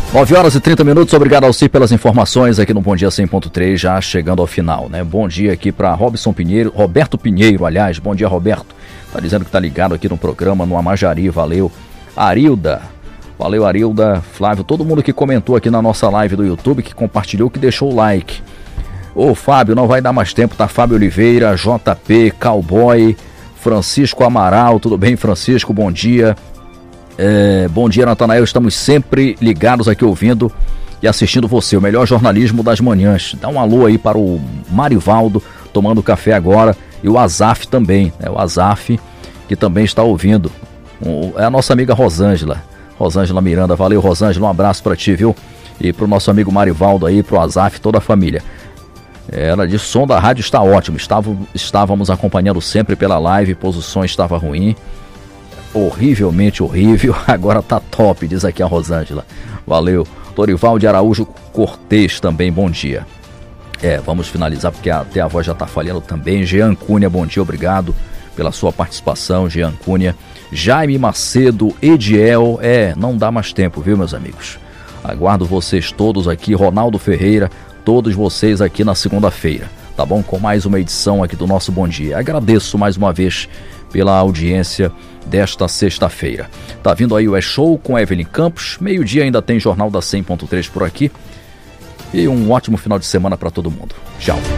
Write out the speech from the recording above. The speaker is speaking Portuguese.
9h30, obrigado ao Alci pelas informações aqui no Bom Dia 100.3, já chegando ao final, né? Bom dia aqui para Roberto Pinheiro, aliás, bom dia, Roberto. Tá dizendo que tá ligado aqui no programa, no Amajari, valeu. Arilda, valeu Arilda, Flávio, todo mundo que comentou aqui na nossa live do YouTube, que compartilhou, que deixou o like. Ô Fábio, não vai dar mais tempo, tá? Fábio Oliveira, JP, Cowboy, Francisco Amaral, tudo bem, Francisco? Bom dia. Bom dia, Natanael, estamos sempre ligados aqui ouvindo e assistindo você, o melhor jornalismo das manhãs. Dá um alô aí para o Marivaldo, tomando café agora, e o Azaf também, né? O Azaf, que também está ouvindo. É a nossa amiga Rosângela Miranda, valeu Rosângela, um abraço para ti, viu? E para o nosso amigo Marivaldo aí, para o Azaf, toda a família. Ela disse, som da rádio está ótimo, estávamos acompanhando sempre pela live, posição estava ruim. Horrivelmente horrível, agora tá top, diz aqui a Rosângela. Valeu. Dorival de Araújo Cortês também, bom dia. Vamos finalizar porque até a voz já tá falhando também. Jean Cunha, bom dia, obrigado pela sua participação, Jean Cunha. Jaime Macedo, Ediel, não dá mais tempo, viu, meus amigos? Aguardo vocês todos aqui, Ronaldo Ferreira, todos vocês aqui na segunda-feira, tá bom? Com mais uma edição aqui do nosso Bom Dia. Agradeço mais uma vez pela audiência desta sexta-feira. Tá vindo aí o Show com Evelyn Campos, meio-dia ainda tem Jornal da 100.3 por aqui. E um ótimo final de semana para todo mundo. Tchau.